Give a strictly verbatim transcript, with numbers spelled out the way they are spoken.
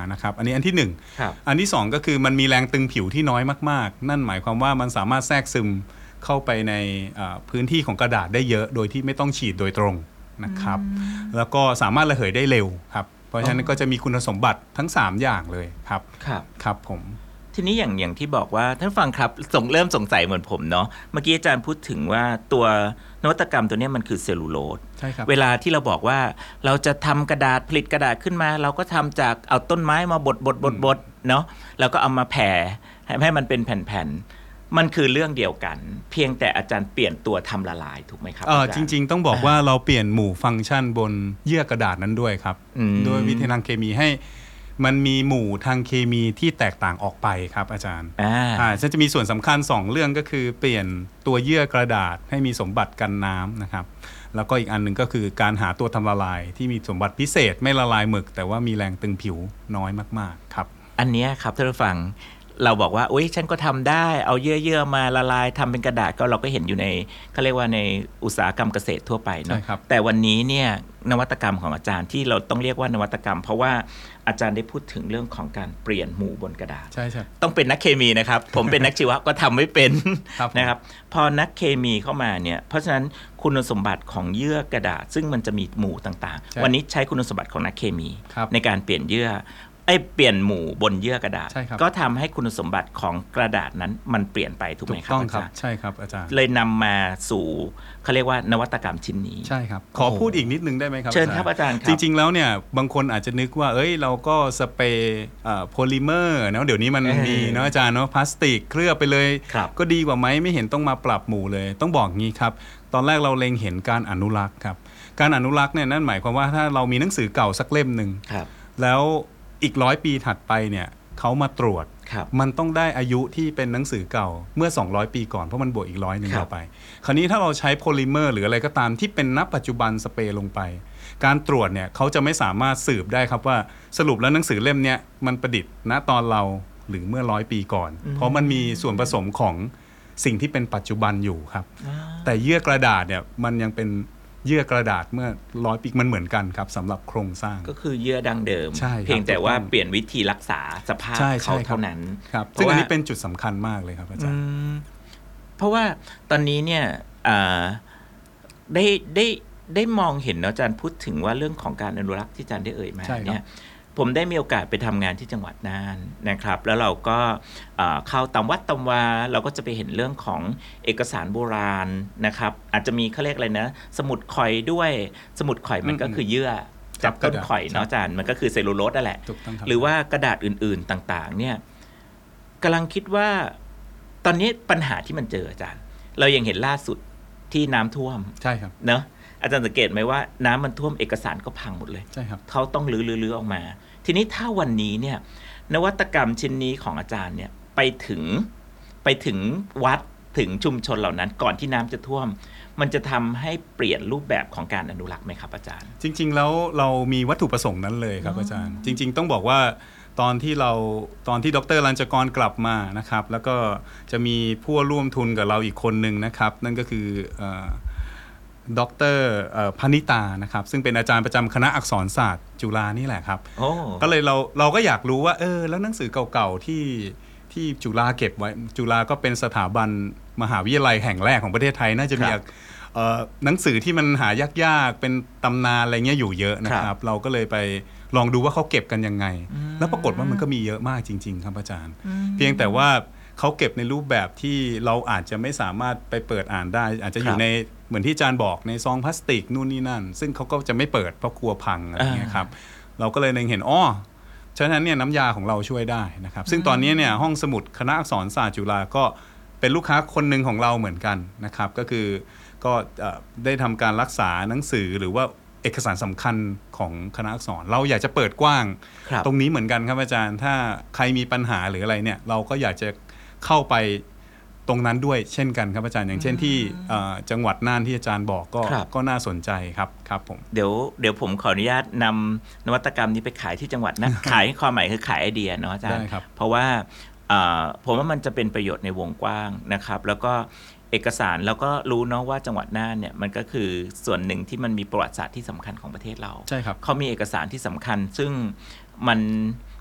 นะครับอันนี้อันที่หนึ่งอันที่สองก็คือมันมีแรงตึงผิวที่น้อยมากๆนั่นหมายความว่ามันสามารถแทรกซึมเข้าไปในพื้นที่ของกระดาษได้เยอะโดยที่ไม่ต้องฉีดโดยตรงนะครับแล้วก็สามารถระเหยได้เร็วครับเพราะฉะนั้นก็จะมีคุณสมบัติทั้งสามอย่างเลยครับครับครับผมทีนี้อย่างอย่างที่บอกว่าท่านฟังครับส่งเริ่มสงสัยเหมือนผมเนาะเมื่อกี้อาจารย์พูดถึงว่าตัวนวัตกรรมตัวนี้มันคือเซลลูโลสใช่ครับเวลาที่เราบอกว่าเราจะทำกระดาษผลิตกระดาษขึ้นมาเราก็ทำจากเอาต้นไม้มาบดบดบดบดเนาะแล้วก็เอามาแผ่ให้มันเป็นแผ่นๆมันคือเรื่องเดียวกันเพียงแต่อาจารย์เปลี่ยนตัวทำละลายถูกไหมครับเออจริงๆต้องบอกว่าเราเปลี่ยนหมู่ฟังก์ชันบนเยื่อกระดาษนั้นด้วยครับด้วยวิธีทางเคมีให้มันมีหมู่ทางเคมีที่แตกต่างออกไปครับอาจารย์อ่าฉันจะมีส่วนสำคัญสองเรื่องก็คือเปลี่ยนตัวเยื่อกระดาษให้มีสมบัติกันน้ำนะครับแล้วก็อีกอันนึงก็คือการหาตัวทำละลายที่มีสมบัติพิเศษไม่ละลายหมึกแต่ว่ามีแรงตึงผิวน้อยมากๆครับอันนี้ครับท่านผู้ฟังเราบอกว่าโอ๊ยฉันก็ทำได้เอาเยื่อๆมาละลายทำเป็นกระดาษก็เราก็เห็นอยู่ในเขาเรียกว่าในอุตสาหกรรมเกษตรทั่วไปเนาะแต่วันนี้เนี่ยนวัตกรรมของอาจารย์ที่เราต้องเรียกว่านวัตกรรมเพราะว่าอาจารย์ได้พูดถึงเรื่องของการเปลี่ยนหมู่บนกระดาษใช่ใช่ต้องเป็นนักเคมีนะครับ ผมเป็นนักชีวะก็ทำไม่เป็น นะครับพอนักเคมีเข้ามาเนี่ยเพราะฉะนั้นคุณสมบัติของเยื่อกระดาษซึ่งมันจะมีหมู่ต่างๆวันนี้ใช้คุณสมบัติของนักเคมีในการเปลี่ยนเยื่อไอ้เปลี่ยนหมู่บนเยื่อกระดาษก็ทำให้คุณสมบัติของกระดาษนั้นมันเปลี่ยนไปถูกไหมครับอาจารย์ใช่ครับอาจารย์เลยนำมาสู่เขาเรียกว่านวัตกรรมชิ้นนี้ใช่ครับขอพูดอีกนิดนึงได้ไหมครับเชิญครับอาจารย์ครับจริงๆแล้วเนี่ยบางคนอาจจะนึกว่าเอ้ยเราก็สเปรย์โพลิเมอร์เนาะเดี๋ยวนี้มันมีเนาะอาจารย์เนาะพลาสติกเคลือบไปเลยก็ดีกว่าไหมไม่เห็นต้องมาปรับหมู่เลยต้องบอกงี้ครับตอนแรกเราเล็งเห็นการอนุรักษ์ครับการอนุรักษ์เนี่ยนั่นหมายความว่าถ้าเรามีหนังสือเก่าสักเล่มนึงแล้วอีกร้อยปีถัดไปเนี่ยเขามาตรวจมันต้องได้อายุที่เป็นหนังสือเก่าเมื่อสองร้อยปีก่อนเพราะมันบวกอีกร้อยนึงเข้าไปคราวนี้ถ้าเราใช้โพลิเมอร์หรืออะไรก็ตามที่เป็นณปัจจุบันสเปรย์ลงไปการตรวจเนี่ยเขาจะไม่สามารถสืบได้ครับว่าสรุปแล้วหนังสือเล่มเนี้ยมันประดิษฐ์ณตอนเราหรือเมื่อร้อยปีก่อนเพราะมันมีส่วนผสมของสิ่งที่เป็นปัจจุบันอยู่ครับแต่เยื่อกระดาษเนี่ยมันยังเป็นเยื่อกระดาษเมื่อร้อยปีมันเหมือนกันครับสำหรับโครงสร้างก็คือเยื่อดังเดิมเพียงแต่ว่าเปลี่ยนวิธีรักษาสภาพเขาเท่านั้นครับซึ่งอันนี้เป็นจุดสำคัญมากเลยครับอาจารย์เพราะว่าตอนนี้เนี่ยได้ได้ได้มองเห็นอาจารย์พูดถึงว่าเรื่องของการอนุรักษ์ที่อาจารย์ได้เอ่ยมาเนี่ยผมได้มีโอกาสไปทำงานที่จังหวัดน่านนะครับแล้วเราก็เข้าตามวัดตามวาเราก็จะไปเห็นเรื่องของเอกสารโบราณนะครับอาจจะมีเขาเรียกอะไรนะสมุดข่อยด้วยสมุดข่อยมันก็คือเยื่อจากต้นข่อยเนาะอาจารย์มันก็คือเซลลูโลสนั่นแหละหรือว่ากระดาษอื่นๆต่างๆเนี่ยกำลังคิดว่าตอนนี้ปัญหาที่มันเจออาจารย์เรายังเห็นล่าสุดที่น้ำท่วมใช่ครับเนาะอาจารย์สังเกตไหมว่าน้ำมันท่วมเอกสารก็พังหมดเลยใช่ครับเขาต้องลื้อๆออกมาทีนี้ถ้าวันนี้เนี่ยนวัตกรรมชิ้นนี้ของอาจารย์เนี่ยไปถึงไปถึงวัดถึงชุมชนเหล่านั้นก่อนที่น้ำจะท่วมมันจะทำให้เปลี่ยนรูปแบบของการอนุรักษ์ไหมครับอาจารย์จริงๆแล้วเรามีวัตถุประสงค์นั้นเลยครับอาจารย์จริงๆต้องบอกว่าตอนที่เราตอนที่ดร.รัญจกรกลับมานะครับแล้วก็จะมีผู้ร่วมทุนกับเราอีกคนนึงนะครับนั่นก็คือดร.พนิตานะครับซึ่งเป็นอาจารย์ประจำคณะอักษรศาสตร์จุฬานี่แหละครับก็เลยเราเราก็อยากรู้ว่าเออแล้วหนังสือเก่าๆที่ที่จุฬาเก็บไว้จุฬาก็เป็นสถาบันมหาวิทยาลัยแห่งแรกของประเทศไทยน่าจะมีหนังสือที่มันหายากๆเป็นตำนานอะไรเงี้ยอยู่เยอะนะครับเราก็เลยไปลองดูว่าเขาเก็บกันยังไงแล้วปรากฏว่ามันก็มีเยอะมากจริงๆครับอาจารย์เพียงแต่ว่าเขาเก็บในรูปแบบที่เราอาจจะไม่สามารถไปเปิดอ่านได้อาจจะอยู่ในเหมือนที่อาจารย์บอกในซองพลาสติกนู่นนี่นั่นซึ่งเขาก็จะไม่เปิดเพราะกลัวพังอะไรเงี้ยครับเราก็เลยเห็นอ๋อฉะนั้นเนี่ยน้ำยาของเราช่วยได้นะครับซึ่งตอนนี้เนี่ยห้องสมุดคณะอักษรศาสตร์จุฬาก็เป็นลูกค้าคนหนึ่งของเราเหมือนกันนะครับก็คือก็ได้ทำการรักษาหนังสือหรือว่าเอกสารสำคัญของคณะอักษรเราอยากจะเปิดกว้างตรงนี้เหมือนกันครับอาจารย์ถ้าใครมีปัญหาหรืออะไรเนี่ยเราก็อยากจะเข้าไปตรงนั้นด้วยเช่นกันครับอาจารย์อย่างเช่นที่จังหวัดน่านที่อาจารย์บอกก็ก็น่าสนใจครับครับผมเดี๋ยวเดี๋ยวผมขออนุญาตนำนวัตกรรมนี้ไปขายที่จังหวัดนะ ขายความหมายคือขายไอเดียเนาะอาจารย์เพราะว่าผมว่ามันจะเป็นประโยชน์ในวงกว้างนะครับแล้วก็เอกสารแล้วก็รู้เนาะว่าจังหวัดน่านเนี่ยมันก็คือส่วนหนึ่งที่มันมีประวัติศาสตร์ที่สำคัญของประเทศเราใช่ครับเขามีเอกสารที่สำคัญซึ่งมัน